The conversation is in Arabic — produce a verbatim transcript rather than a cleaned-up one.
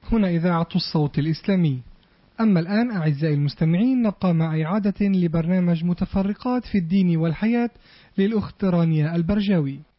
هنا إذاعة الصوت الإسلامي. أما الآن أعزائي المستمعين نبقى مع إعادة لبرنامج متفرقات في الدين والحياة للأخت رانيا البرجاوي.